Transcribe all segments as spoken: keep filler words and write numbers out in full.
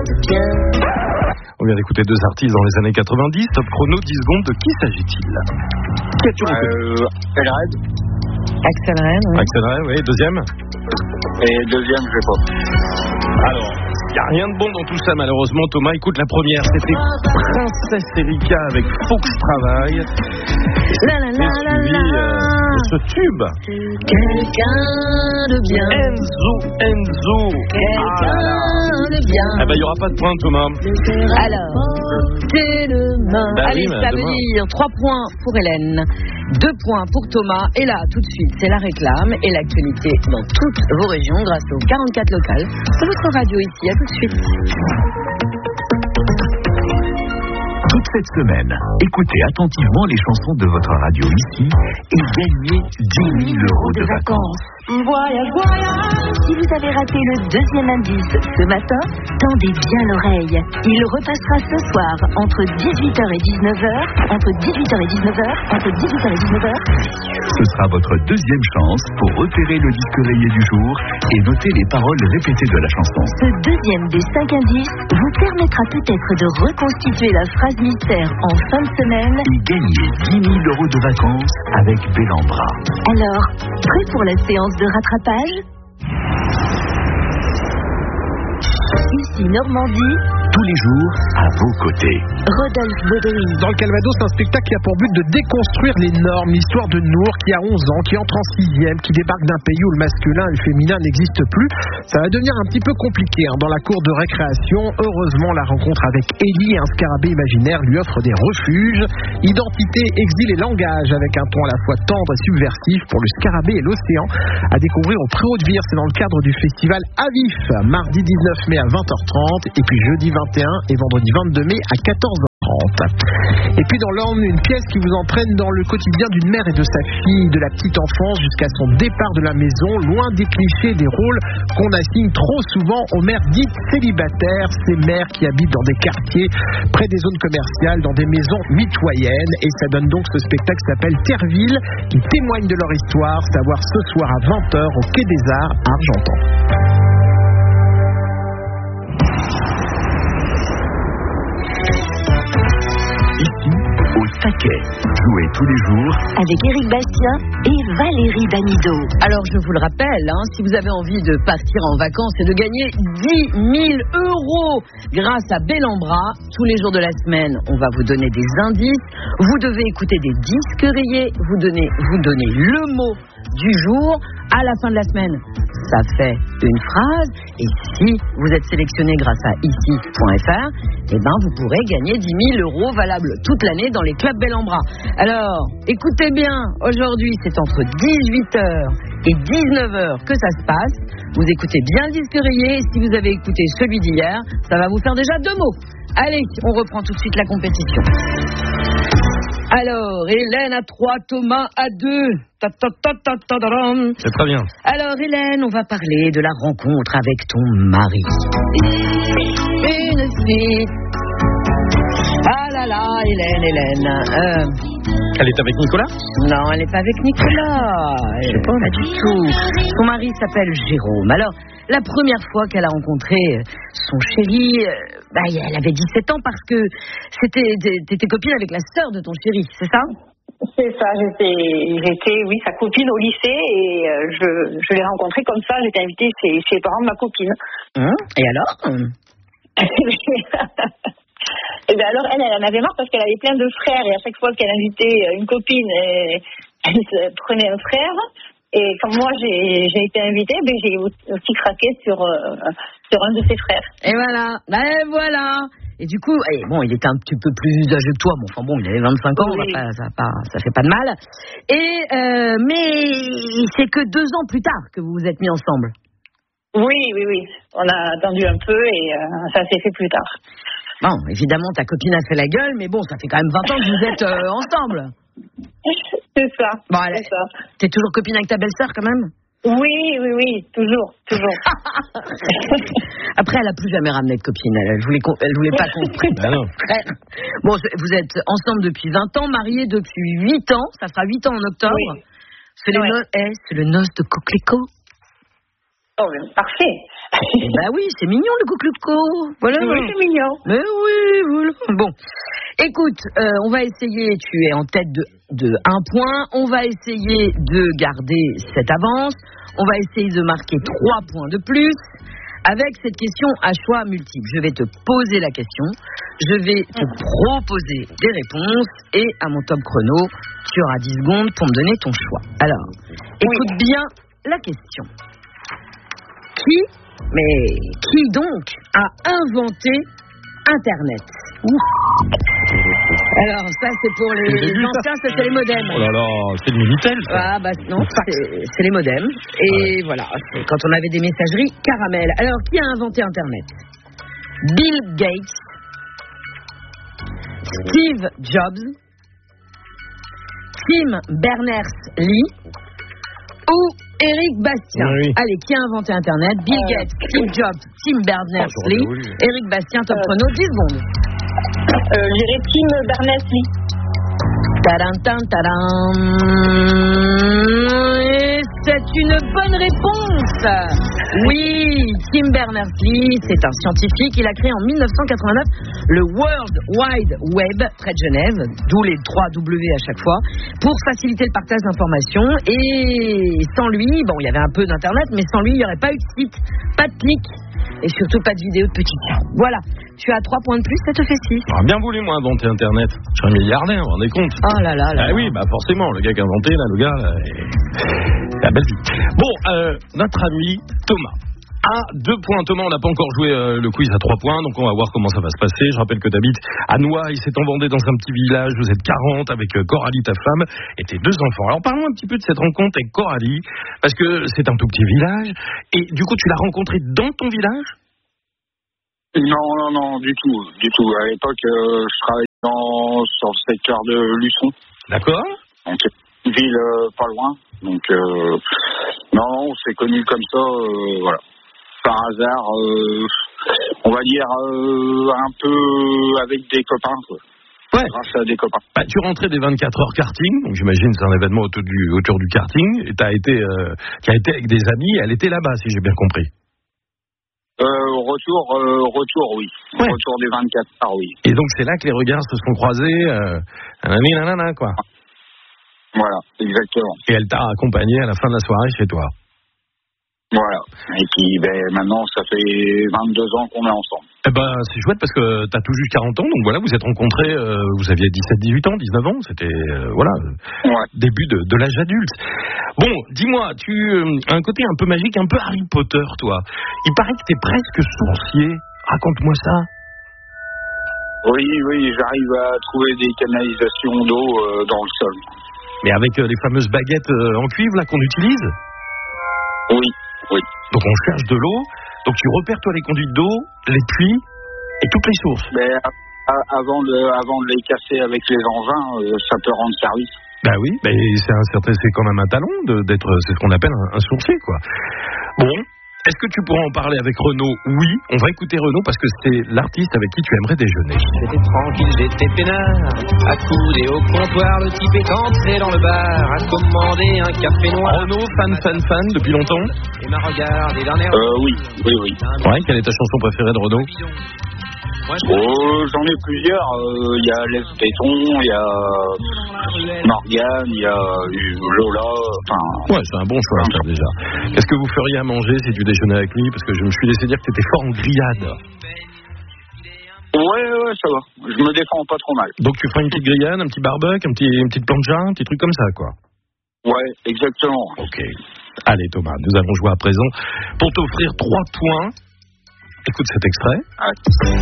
On vient d'écouter deux artistes dans les années quatre-vingt-dix. Top chrono, dix secondes. De qui s'agit-il? Qui as-tu reconnu? Axel Red. Axel Red, oui. Axel Red, oui. Deuxième? Et deuxième, je sais pas. Alors, il n'y a rien de bon dans tout ça, malheureusement. Thomas, écoute la première. C'était Princesse Erika avec Faut que je travaille. La la la la suivi, la. euh, de ce tube. Quelqu'un de bien. Enzo, Enzo. Ah là là. De bien. Eh ben, il n'y aura pas de point, Thomas. Alors, c'est demain. Bah Allez, oui, ça demain. veut dire trois points pour Hélène, deux points pour Thomas. Et là, tout de suite, c'est la réclame et l'actualité dans toutes vos régions grâce aux quarante-quatre locales de votre radio ici. À tout de suite. Toute cette semaine, écoutez attentivement les chansons de votre radio ici et gagnez dix mille euros de vacances. Voyage, voyage. Si vous avez raté le deuxième indice ce matin, tendez bien l'oreille. Il repassera ce soir entre dix-huit heures et dix-neuf heures, entre dix-huit heures et dix-neuf heures, entre dix-huit heures et dix-neuf heures. Ce sera votre deuxième chance pour repérer le disque rayé du jour et noter les paroles répétées de la chanson. Ce deuxième des cinq indices vous permettra peut-être de reconstituer la phrase mystère en fin de semaine. Et gagner dix mille euros de vacances avec Bellambra. Alors, prêt pour la séance de rattrapage? Ici Normandie, Tous les jours, à vos côtés. Rodolphe Baudry. Dans le Calvados, un spectacle qui a pour but de déconstruire les normes. L'histoire de Nour qui a onze ans, qui entre en sixième, qui débarque d'un pays où le masculin et le féminin n'existent plus. Ça va devenir un petit peu compliqué hein, dans la cour de récréation. Heureusement, la rencontre avec Ellie, un scarabée imaginaire, lui offre des refuges. Identité, exil et langage avec un ton à la fois tendre et subversif pour le scarabée et l'océan. À découvrir au Pré-Haute-Vire, c'est dans le cadre du festival Avif, mardi dix-neuf mai à vingt heures trente et puis jeudi vingt et un et vendredi vingt-deux mai à quatorze heures trente. Et puis dans l'Orne, une pièce qui vous entraîne dans le quotidien d'une mère et de sa fille, de la petite enfance jusqu'à son départ de la maison, loin des clichés des rôles qu'on assigne trop souvent aux mères dites célibataires, ces mères qui habitent dans des quartiers, près des zones commerciales, dans des maisons mitoyennes. Et ça donne donc ce spectacle qui s'appelle Terreville, qui témoigne de leur histoire, savoir ce soir à vingt heures au Quai des Arts à Argentan. Ici, au taquet. Jouez tous les jours Avec Éric Bastien et Valérie Damido. Alors, je vous le rappelle, hein, si vous avez envie de partir en vacances et de gagner dix mille euros grâce à Bellambra, tous les jours de la semaine, on va vous donner des indices. Vous devez écouter des disques rayés, vous donnez, vous donnez le mot du jour. À la fin de la semaine, ça fait une phrase. Et si vous êtes sélectionné grâce à ici point f r, eh ben, vous pourrez gagner dix mille euros valables toute l'année dans les clubs Bellambra. Alors, écoutez bien, aujourd'hui, c'est entre dix-huit heures et dix-neuf heures que ça se passe. Vous écoutez bien le disque rayé. Et si vous avez écouté celui d'hier, ça va vous faire déjà deux mots. Allez, on reprend tout de suite la compétition. Alors, Hélène à trois, Thomas à deux. Ta, ta, ta, ta, ta, ta, ta. C'est très bien. Alors, Hélène, on va parler de la rencontre avec ton mari. Une suite. Ah là là, Hélène, Hélène. Euh... Elle est avec Nicolas? Non, elle n'est pas avec Nicolas. Elle n'est pas là du tout. Son mari s'appelle Jérôme. Alors, la première fois qu'elle a rencontré son chéri, bah, elle avait dix-sept ans parce que c'était, t'étais copine avec la sœur de ton chéri, c'est ça? C'est ça, j'étais, j'étais, oui, sa copine au lycée et euh, je, je l'ai rencontrée comme ça, j'étais invitée chez, chez les parents de ma copine. Hum, et alors? Et bien alors, elle, elle en avait marre parce qu'elle avait plein de frères et à chaque fois qu'elle invitait une copine, elle, elle prenait un frère. Et comme moi, j'ai, j'ai été invitée, ben, j'ai aussi craqué sur, euh, sur un de ses frères. Et voilà, ben voilà. Et du coup, et bon, il était un petit peu plus âgé que toi, mais enfin bon, il avait vingt-cinq ans, oui. pas, ça, pas, ça fait pas de mal. Et euh, mais c'est que deux ans plus tard que vous vous êtes mis ensemble. Oui, oui, oui. On a attendu un peu et euh, ça s'est fait plus tard. Bon, évidemment, ta copine a fait la gueule, mais bon, ça fait quand même vingt ans que vous êtes euh, ensemble. C'est ça. Bon, allez, c'est ça. T'es toujours copine avec ta belle-sœur quand même? Oui, oui, oui, toujours, toujours. Après, elle a plus jamais ramené de copine. Elle, elle voulait, elle voulait pas qu'on prenne ben frère. Bon, vous êtes ensemble depuis vingt ans, mariés depuis huit ans. Ça fera huit ans en octobre. Oui. C'est, les ouais. no- eh, c'est le noce de coquelicot. Oh, mais parfait. Bah oui, c'est mignon le couclouco. Voilà. Oui, c'est mignon. Mais oui, voilà. Bon, écoute, euh, on va essayer, tu es en tête de, de un point, on va essayer de garder cette avance, on va essayer de marquer trois points de plus avec cette question à choix multiple. Je vais te poser la question, je vais te proposer des réponses et à mon top chrono, tu auras dix secondes pour me donner ton choix. Alors, écoute oui. bien la question. Qui, mais qui donc a inventé Internet? Ouf. Alors ça c'est pour les, les début, anciens, ça c'est les modems. Oh là là, c'est le Minitel. Ah bah non, c'est, c'est les modems. Et ouais. voilà, c'est quand on avait des messageries caramel. Alors qui a inventé Internet? Bill Gates, Steve Jobs, Tim Berners-Lee ou Eric Bastien. Oui. Allez, qui a inventé Internet? Bill euh... Gates, Steve Jobs, Tim Berners-Lee, oh, Eric Bastien, top euh... chrono, dix secondes. Euh, j'irai Tim Berners-Lee. Tadam, tadam, tadam. Et c'est une bonne réponse. Oui, Tim Berners-Lee, c'est un scientifique. Il a créé en dix-neuf cent quatre-vingt-neuf le World Wide Web près de Genève, d'où les trois W à chaque fois, pour faciliter le partage d'informations. Et sans lui, bon, il y avait un peu d'Internet, mais sans lui, il n'y aurait pas eu de site, pas de clic. Et surtout pas de vidéo de petits cas. Voilà, tu as trois points de plus, ça te fait six. J'aurais bien voulu, moi, inventer Internet. Je serais milliardaire, vous vous rendez compte? Oh là là là. Ah oui, bah forcément, le gars qui a inventé, là, le gars, là, est... la belle vie. Bon, euh, notre ami Thomas. À deux points, Thomas, on n'a pas encore joué euh, le quiz à trois points, donc on va voir comment ça va se passer. Je rappelle que tu habites à Noailles, c'est en Vendée, dans un petit village, vous êtes quarante avec euh, Coralie, ta femme, et tes deux enfants. Alors parlons un petit peu de cette rencontre avec Coralie, parce que c'est un tout petit village, et du coup tu l'as rencontrée dans ton village? Non, non, non, du tout, du tout. À l'époque, euh, je travaillais dans, sur le secteur de Luçon. D'accord. Donc, une ville euh, pas loin. Donc, euh, non, on s'est connus comme ça, euh, voilà. Par hasard, euh, on va dire euh, un peu avec des copains, quoi. Ouais. Grâce à des copains. Bah, tu rentrais des vingt-quatre heures karting, donc j'imagine c'est un événement autour du, autour du karting, et t'as été, euh, tu as été avec des amis, elle était là-bas, si j'ai bien compris. Euh, retour, euh, retour, oui. Ouais. Retour des vingt-quatre heures, oui. Et donc c'est là que les regards se sont croisés, euh, nanana, nanana, quoi. Voilà, exactement. Et elle t'a accompagné à la fin de la soirée chez toi. Voilà. Et puis, ben, maintenant, ça fait vingt-deux ans qu'on est ensemble. Eh ben, c'est chouette parce que t'as tout juste quarante ans, donc voilà, vous êtes rencontrés, euh, vous aviez dix-sept, dix-huit ans, dix-neuf ans, c'était, euh, voilà, ouais. début de, de l'âge adulte. Bon, dis-moi, tu euh, as un côté un peu magique, un peu Harry Potter, toi. Il paraît que t'es presque sourcier. Raconte-moi ça. Oui, oui, j'arrive à trouver des canalisations d'eau euh, dans le sol. Mais avec euh, les fameuses baguettes euh, en cuivre, là, qu'on utilise? Oui. Oui. Donc on cherche de l'eau, donc tu repères toi les conduites d'eau, les puits et toutes les sources. Mais avant de, avant de les casser avec les engins, euh, ça peut rendre service. Bah oui, mais c'est, un, c'est quand même un talent de, d'être, c'est ce qu'on appelle un, un sourcier, quoi. Bon, est-ce que tu pourras en parler avec Renaud? Oui, on va écouter Renaud parce que c'est l'artiste avec qui tu aimerais déjeuner. J'étais tranquille, j'étais peinard, accoudé au comptoir, le type est entré dans le bar, a commandé un café noir. Renaud, fan, fan, fan, depuis longtemps? Il m'a regardé d'un air... Euh, oui, oui, oui. Ouais, quelle est ta chanson préférée de Renaud? Oh, j'en ai plusieurs. Il euh, y a Les Béton, il y a Morgane, il y a Lola. Enfin. Ouais, c'est un bon choix ça, déjà. Qu'est-ce que vous feriez à manger si tu déjeunais avec lui? Parce que je me suis laissé dire que tu étais fort en grillade. Ouais, ouais, ça va. Je me défends pas trop mal. Donc tu feras une petite grillade, un petit barbecue, un petit, une petite plancha, un petit truc comme ça, quoi. Ouais, exactement. Ok. Allez Thomas, nous allons jouer à présent pour t'offrir trois points. Écoute cet extrait. Ah.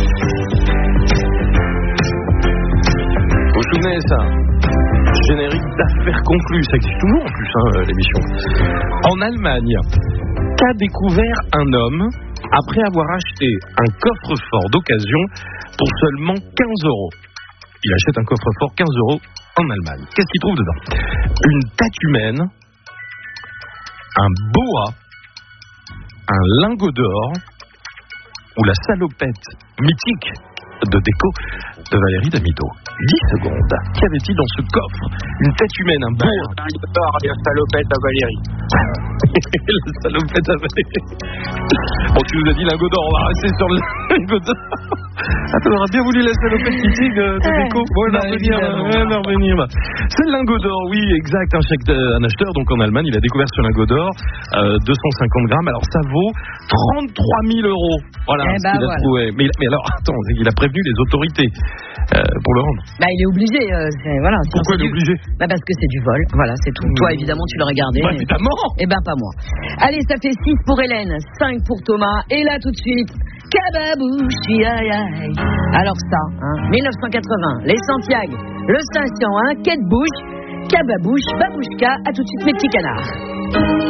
Vous vous souvenez ça? Générique d'affaires conclues, ça existe toujours en plus, hein, l'émission. En Allemagne, qu'a découvert un homme après avoir acheté un coffre-fort d'occasion pour seulement quinze euros. Il achète un coffre-fort quinze euros en Allemagne. Qu'est-ce qu'il trouve dedans? Une tête humaine, un boa, un lingot d'or ou la salopette mythique de déco de Valérie Damido. dix secondes. Qu'avait-il dans ce coffre? Une tête humaine, un beau. Un gueudard, la salopette à Valérie. La salopette à Valérie. Bon, tu nous as dit lingot d'or, on va rester sur le lingot d'or. Ah, t'aurais bien voulu la salopette qui de, de déco. Bon, elle va revenir. Elle va revenir. C'est le lingot d'or, oui, exact. Un, chèque de, un acheteur, donc en Allemagne, il a découvert ce lingot d'or, euh, deux cent cinquante grammes. Alors, ça vaut trente-trois mille euros. Voilà eh ce ben, qu'il a voilà. trouvé. Mais, mais alors, attends, il a prévenu les autorités euh, pour le rendre. Bah, il est obligé. Euh, c'est, voilà, Pourquoi il est du... obligé? Bah, parce que c'est du vol. Voilà, c'est tout. Mmh. Toi, évidemment, tu l'aurais gardé. Bah, mais... évidemment. Eh ben, pas moi. Allez, ça fait six pour Hélène, cinq pour Thomas. Et là, tout de suite, Kababouchi, aïe aïe. Alors ça, hein, mille neuf cent quatre-vingts, les Santiago, le cinq cent un, Kate Bush, Kababouche, Babouchka, à tout de suite mes petits canards.